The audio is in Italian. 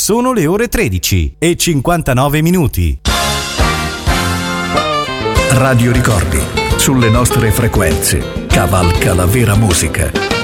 Sono le ore 13:59. Radio Ricordi, sulle nostre frequenze, cavalca la vera musica.